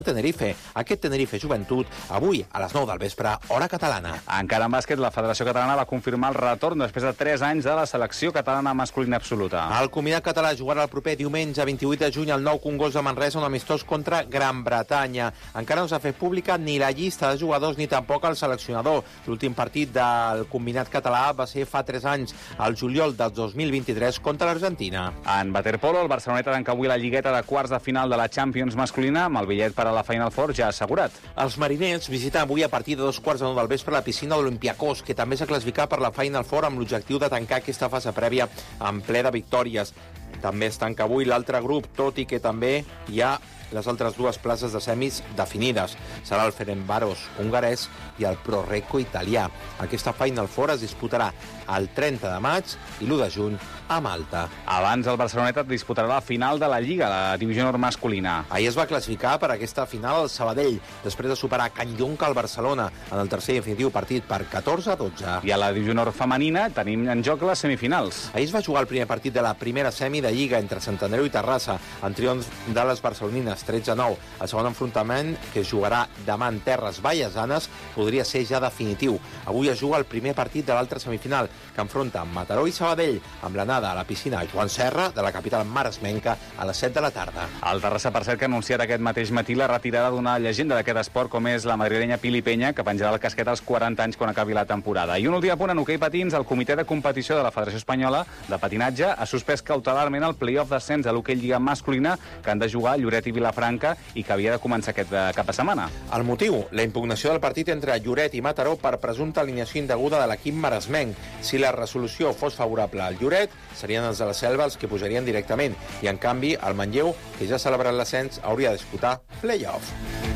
Tenerife. Aquest Tenerife Joventut, avui a les 9 del vespre, hora catalana. Encara en bàsquet, la Federació Catalana va confirmar el retorn després de 3 anys de la selecció catalana masculina absoluta. El combinat català jugarà el proper diumenge 28 de juny al Nou Congost de Manresa, un amistós contra Gran Bretanya. Encara no s'ha fet pública ni la llista de jugadors ni tampoc el seleccionador. L'últim partit del combinat català va ser fa 3 anys, al juliol del 2023, contra l'Argentina. En waterpolo, el Barceloneta tanca avui la lligueta de quarts de final de la Champions masculina amb el bitllet per a la Final Four ja assegurat. Els mariners visiten avui a partir de 2:15 del vespre la piscina de l'Olympiacos, que també s'ha classificat per la Final Four amb l'objectiu de tancar aquesta fase prèvia en ple de victòries. També es tanca avui l'altre grup, tot i que també hi ha les altres dues places de semis definides. Serà el Ferencváros hongarès i el Prorecco italià. Aquesta Final Four es disputarà el 30 de maig i l'1 de juny a Malta. Abans el Barceloneta disputarà la final de la Lliga, la divisió honor masculina. Ahir es va classificar per aquesta final el Sabadell, després de superar Can Llonca al Barcelona en el tercer i definitiu partit per 14-12. I a la divisió honor femenina tenim en joc les semifinals. Ahir es va jugar el primer partit de la primera semi de Lliga entre Sant Andreu i Terrassa, en triomf de les barcelonines 13-9. El segon enfrontament, que es jugarà demà en terres vallesanes, podria ser ja definitiu. Avui es juga el primer partit de l'altra semifinal, que enfronta Mataró i Sabadell, amb l'anada a la piscina Joan Serra, de la capital maresmenca, a les 7 de la tarda. El Terrassa, per cert, que ha anunciat aquest mateix matí la retirada d'una llegenda d'aquest esport, com és la madrilenya Pili Peña, que penjarà el casquet als 40 anys quan acabi la temporada. I un últim apunt en hoquei patins, el comitè de competició de la Federació Espanyola de Patinatge ha suspès cautelarment el play-off d'ascens de l'hoquei Lliga masculina que han de jugar Lloret i Vilafranca i que havia de començar aquest cap de setmana. El motiu, la impugnació del partit entre Lloret i Mataró per presumpta alineació indeguda de l'equip maresmenc. Si la resolució fos favorable al Lloret, serien els de la Selva els que pujarien directament, i en canvi el Manlleu, que ja ha celebrat l'ascens, hauria de disputar play-off.